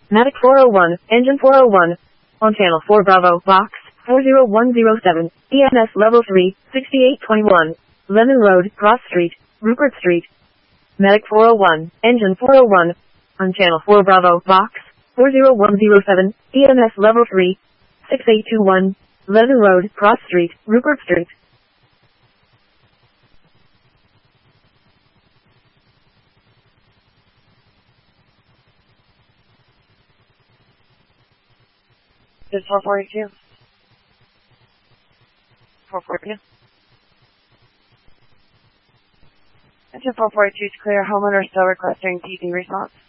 Matic 401, engine 401. On channel 4 Bravo, box 40107, EMS level 3, 6821. Lemon Road, Cross Street, Rupert Street. Medic 401, engine 401. On channel 4 Bravo, box 40107, EMS level 3, 6821. Lemon Road, Cross Street, Rupert Street. This is 442. 442. Engine 442 is clear. Homeowner still requesting TV response.